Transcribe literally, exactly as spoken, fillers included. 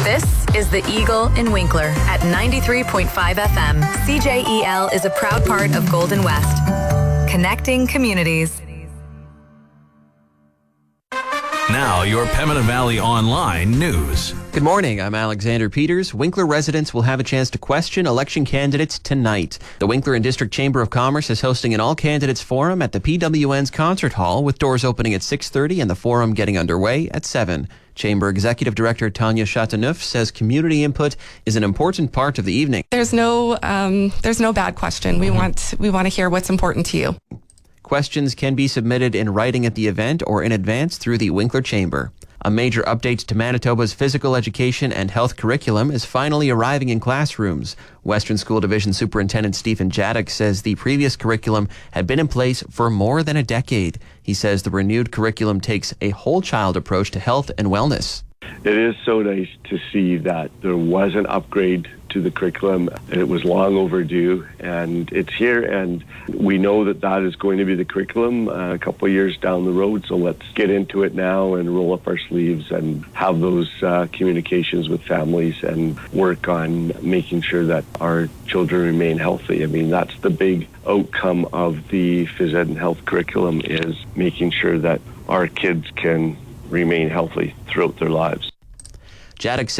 This is The Eagle in Winkler at ninety-three point five F M. C J E L is a proud part of Golden West, connecting communities. Now, your Pembina Valley Online news. Good morning, I'm Alexander Peters. Winkler residents will have a chance to question election candidates tonight. The Winkler and District Chamber of Commerce is hosting an all-candidates forum at the P W N's Concert Hall, with doors opening at six thirty and the forum getting underway at seven. Chamber Executive Director Tanya Chateauneuf says community input is an important part of the evening. There's no, um, there's no bad question. We want, we want to hear what's important to you. Questions can be submitted in writing at the event or in advance through the Winkler Chamber. A major update to Manitoba's physical education and health curriculum is finally arriving in classrooms. Western School Division Superintendent Stephen Jadek says the previous curriculum had been in place for more than a decade. He says the renewed curriculum takes a whole child approach to health and wellness. It is so nice to see that there was an upgrade to the curriculum, and it was long overdue, and it's here, and we know that that is going to be the curriculum uh, a couple of years down the road, so let's get into it now and roll up our sleeves and have those uh, communications with families and work on making sure that our children remain healthy. I mean, that's the big outcome of the phys ed and health curriculum, is making sure that our kids can remain healthy throughout their lives. Jadek